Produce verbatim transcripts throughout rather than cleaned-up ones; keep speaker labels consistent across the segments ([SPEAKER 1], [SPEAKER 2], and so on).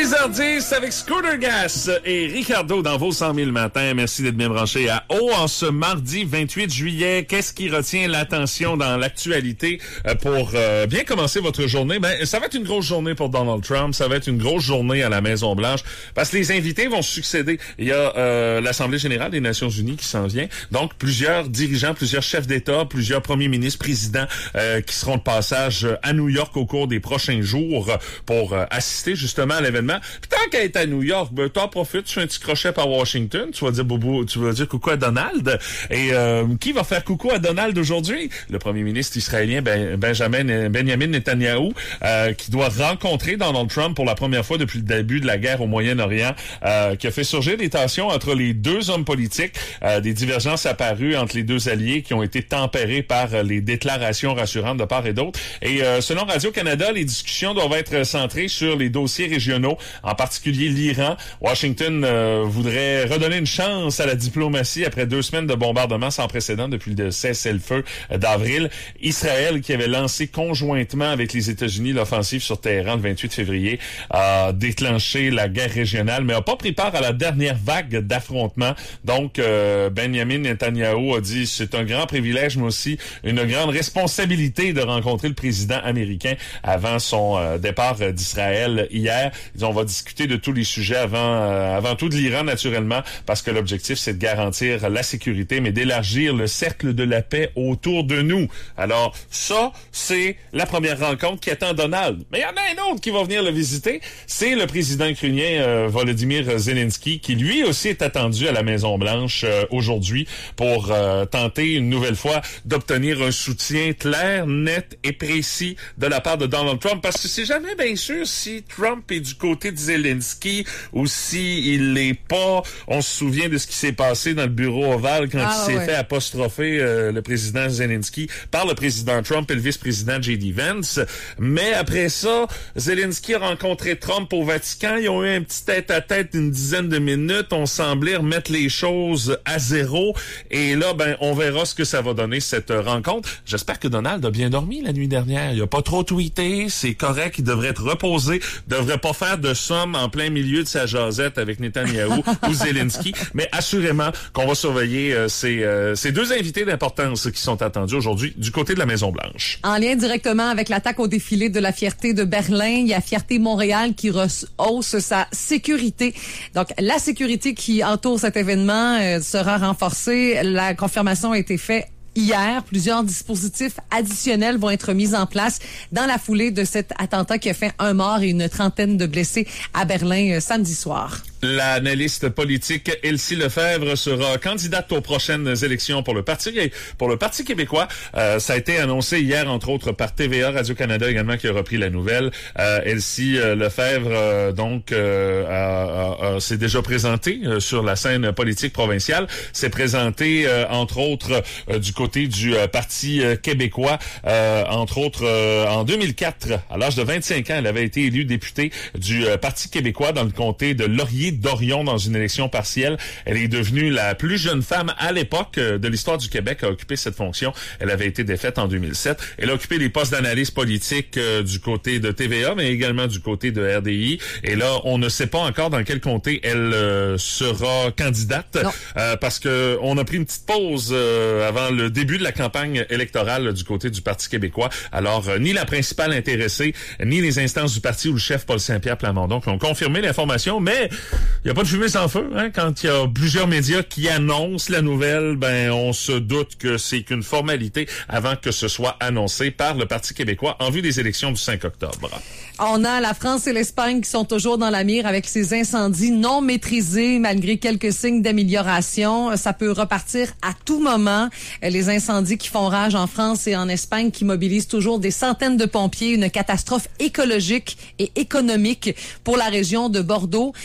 [SPEAKER 1] six heures dix avec Scooter Gas et Ricardo dans vos cent mille matins. Merci d'être bien branchés à O en ce mardi vingt-huit juillet. Qu'est-ce qui retient l'attention dans l'actualité pour euh, bien commencer votre journée? Ben, ça va être une grosse journée pour Donald Trump. Ça va être une grosse journée à la Maison-Blanche parce que les invités vont succéder. Il y a euh, l'Assemblée générale des Nations unies qui s'en vient. Donc, plusieurs dirigeants, plusieurs chefs d'État, plusieurs premiers ministres, présidents euh, qui seront de passage à New York au cours des prochains jours pour euh, assister justement à l'événement. Puis tant qu'à être à New York, ben t'en profites, tu fais un petit crochet par Washington, tu vas dire boubou, tu vas dire coucou à Donald. Et euh, qui va faire coucou à Donald aujourd'hui? Le premier ministre israélien ben, Benjamin Benjamin Netanyahou, euh, qui doit rencontrer Donald Trump pour la première fois depuis le début de la guerre au Moyen-Orient, euh, qui a fait surgir des tensions entre les deux hommes politiques, euh, des divergences apparues entre les deux alliés qui ont été tempérées par euh, les déclarations rassurantes de part et d'autre. Et euh, selon Radio-Canada, les discussions doivent être centrées sur les dossiers régionaux, en particulier l'Iran. Washington euh, voudrait redonner une chance à la diplomatie après deux semaines de bombardements sans précédent depuis le cessez-le-feu d'avril. Israël, qui avait lancé conjointement avec les États-Unis l'offensive sur Téhéran le vingt-huit février, a déclenché la guerre régionale, mais n'a pas pris part à la dernière vague d'affrontements. Donc, euh, Benjamin Netanyahou a dit, c'est un grand privilège, mais aussi une grande responsabilité de rencontrer le président américain avant son euh, départ euh, d'Israël hier. Ils ont, on va discuter de tous les sujets avant, euh, avant tout de l'Iran, naturellement, parce que l'objectif, c'est de garantir la sécurité, mais d'élargir le cercle de la paix autour de nous. Alors, ça, c'est la première rencontre qui attend Donald. Mais il y en a un autre qui va venir le visiter. C'est le président ukrainien euh, Volodymyr Zelensky, qui lui aussi est attendu à la Maison-Blanche euh, aujourd'hui pour euh, tenter une nouvelle fois d'obtenir un soutien clair, net et précis de la part de Donald Trump, parce que c'est jamais bien sûr si Trump est du côté de Zelensky ou si il l'est pas. On se souvient de ce qui s'est passé dans le bureau ovale quand ah, il s'est ouais. fait apostropher euh, le président Zelensky par le président Trump et le vice-président J D Vance. Mais après ça, Zelensky a rencontré Trump au Vatican. Ils ont eu un petit tête-à-tête d'une dizaine de minutes. On semblait remettre les choses à zéro. Et là, ben, on verra ce que ça va donner, cette rencontre. J'espère que Donald a bien dormi la nuit dernière. Il a pas trop tweeté. C'est correct. Il devrait être reposé. Il devrait pas faire de somme en plein milieu de sa jasette avec Netanyahou ou Zelensky. Mais assurément qu'on va surveiller euh, ces, euh, ces deux invités d'importance qui sont attendus aujourd'hui du côté de la Maison-Blanche.
[SPEAKER 2] En lien directement avec l'attaque au défilé de la Fierté de Berlin, il y a Fierté Montréal qui rehausse sa sécurité. Donc, la sécurité qui entoure cet événement euh, sera renforcée. La confirmation a été faite hier. Plusieurs dispositifs additionnels vont être mis en place dans la foulée de cet attentat qui a fait un mort et une trentaine de blessés à Berlin euh, samedi soir.
[SPEAKER 1] L'analyste politique Elsie Lefebvre sera candidate aux prochaines élections pour le Parti pour le Parti québécois. Euh, ça a été annoncé hier, entre autres, par T V A, Radio-Canada également, qui a repris la nouvelle. Euh, Elsie Lefebvre, euh, donc, euh, a, a, a, s'est déjà présentée euh, sur la scène politique provinciale. S'est présentée, euh, entre autres, euh, du côté du euh, Parti euh, québécois, euh, entre autres, euh, en deux mille quatre, à l'âge de vingt-cinq ans, elle avait été élue députée du euh, Parti québécois dans le comté de Laurier-Dorion dans une élection partielle. Elle est devenue la plus jeune femme à l'époque de l'histoire du Québec à occuper cette fonction. Elle avait été défaite en deux mille sept. Elle a occupé des postes d'analyse politique euh, du côté de T V A, mais également du côté de R D I. Et là, on ne sait pas encore dans quel comté elle euh, sera candidate, euh, parce que on a pris une petite pause euh, avant le début de la campagne électorale du côté du Parti québécois. Alors, euh, ni la principale intéressée, ni les instances du parti ou le chef Paul Saint-Pierre Plamondon qui ont confirmé l'information, mais il n'y a pas de fumée sans feu, hein. Quand il y a plusieurs médias qui annoncent la nouvelle, ben on se doute que c'est qu'une formalité avant que ce soit annoncé par le Parti québécois en vue des élections du cinq octobre.
[SPEAKER 2] On a la France et l'Espagne qui sont toujours dans la mire avec ces incendies non maîtrisés malgré quelques signes d'amélioration. Ça peut repartir à tout moment. Les incendies qui font rage en France et en Espagne qui mobilisent toujours des centaines de pompiers. Une catastrophe écologique et économique pour la région de Bordeaux.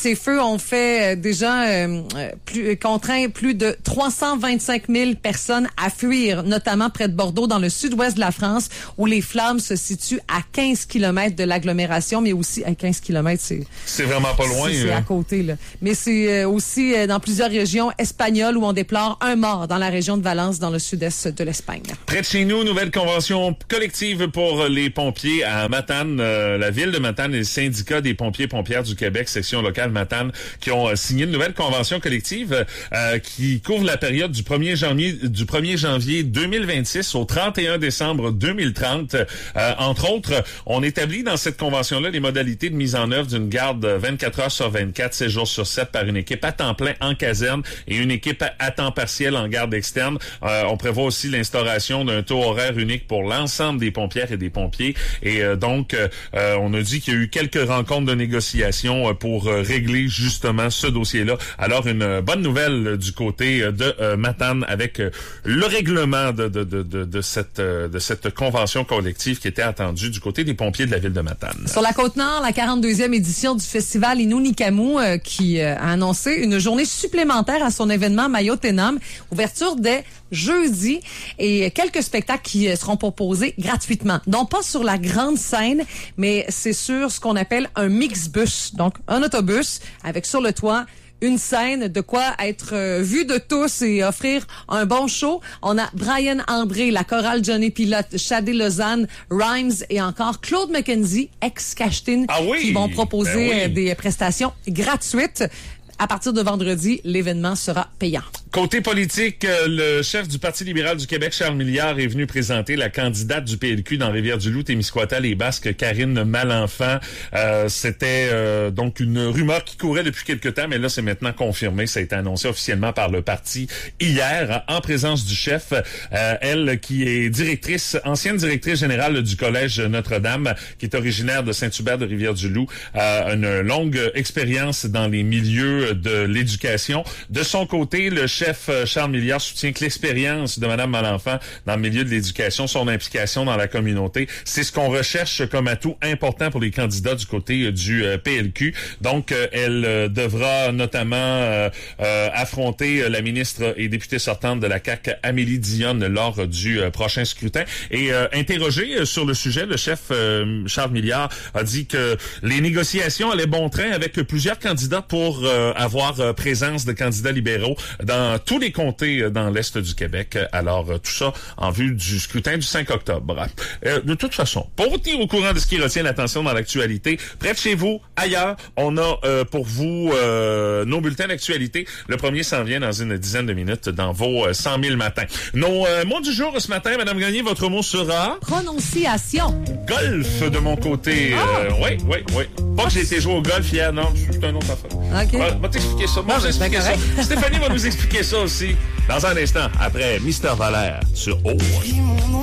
[SPEAKER 2] ces feux ont fait euh, déjà euh, plus, contraint plus de trois cent vingt-cinq mille personnes à fuir, notamment près de Bordeaux, dans le sud-ouest de la France, où les flammes se situent à quinze kilomètres de l'agglomération, mais aussi à quinze kilomètres, c'est...
[SPEAKER 1] C'est vraiment pas loin.
[SPEAKER 2] C'est, c'est
[SPEAKER 1] hein?
[SPEAKER 2] à côté, là. Mais c'est euh, aussi euh, dans plusieurs régions espagnoles où on déplore un mort dans la région de Valence, dans le sud-est de l'Espagne.
[SPEAKER 1] Près de chez nous, nouvelle convention collective pour les pompiers à Matane. Euh, la ville de Matane et le syndicat des pompiers et pompières du Québec, section locale Matane, qui ont euh, signé une nouvelle convention collective euh, qui couvre la période du premier janvier du premier janvier deux mille vingt-six au trente et un décembre deux mille trente. Euh, entre autres, on établit dans cette convention-là les modalités de mise en œuvre d'une garde vingt-quatre heures sur vingt-quatre, sept jours sur sept par une équipe à temps plein en caserne et une équipe à temps partiel en garde externe. Euh, on prévoit aussi l'instauration d'un taux horaire unique pour l'ensemble des pompières et des pompiers. Et euh, donc, euh, on a dit qu'il y a eu quelques rencontres de négociation pour euh, régler justement ce dossier-là. Alors, une bonne nouvelle du côté de euh, Matane avec euh, le règlement de, de, de, de, de, cette, euh, de cette convention collective qui était attendue du côté des pompiers de la ville de Matane.
[SPEAKER 2] Sur la Côte-Nord, la quarante-deuxième édition du festival Inunikamu euh, qui euh, a annoncé une journée supplémentaire à son événement Mayotenam. Ouverture dès jeudi et quelques spectacles qui euh, seront proposés gratuitement. Non pas sur la grande scène, mais c'est sur ce qu'on appelle un mix-bus. Donc, un autobus avec sur le toit une scène, de quoi être euh, vu de tous et offrir un bon show. On a Brian André, la chorale Johnny Pilote, Shadé Lausanne, Rhymes et encore Claude McKenzie, ex-Cachetine,
[SPEAKER 1] ah oui,
[SPEAKER 2] qui vont proposer
[SPEAKER 1] ben oui.
[SPEAKER 2] euh, des prestations gratuites. À partir de vendredi, l'événement sera payant.
[SPEAKER 1] Côté politique, le chef du Parti libéral du Québec, Charles Milliard, est venu présenter la candidate du P L Q dans Rivière-du-Loup, Témiscouata, les Basques, Karine Malenfant. Euh, c'était euh, donc une rumeur qui courait depuis quelque temps, mais là, c'est maintenant confirmé. Ça a été annoncé officiellement par le parti hier, en présence du chef. Euh, elle, qui est directrice, ancienne directrice générale du Collège Notre-Dame, qui est originaire de Saint-Hubert de Rivière-du-Loup, a une longue expérience dans les milieux de l'éducation. De son côté, le chef Charles Milliard soutient que l'expérience de Mme Malenfant dans le milieu de l'éducation, son implication dans la communauté, c'est ce qu'on recherche comme atout important pour les candidats du côté du euh, P L Q. Donc, euh, elle euh, devra notamment euh, euh, affronter la ministre et députée sortante de la C A Q, Amélie Dionne, lors du euh, prochain scrutin. Et euh, interrogé euh, sur le sujet, le chef euh, Charles Milliard a dit que les négociations allaient bon train avec plusieurs candidats pour euh, avoir euh, présence de candidats libéraux dans tous les comtés dans l'Est du Québec. Alors, tout ça en vue du scrutin du cinq octobre. Euh, de toute façon, pour vous tenir au courant de ce qui retient l'attention dans l'actualité, près de chez vous, ailleurs, on a euh, pour vous euh, nos bulletins d'actualité. Le premier s'en vient dans une dizaine de minutes dans vos euh, cent mille matins. Nos euh, mots du jour ce matin, Madame Gagné, votre mot sera...
[SPEAKER 2] Prononciation.
[SPEAKER 1] Golf de mon côté.
[SPEAKER 2] Ah!
[SPEAKER 1] Euh, oui, oui, oui. Pas que j'ai été jouer au golf hier, non, c'est un autre affaire.
[SPEAKER 2] OK.
[SPEAKER 1] Va, va t'expliquer ça. Moi,
[SPEAKER 2] Non,
[SPEAKER 1] je vais
[SPEAKER 2] c'est
[SPEAKER 1] expliquer
[SPEAKER 2] bien
[SPEAKER 1] ça. Stéphanie va nous expliquer ça aussi dans un instant, après Mister Valère sur O.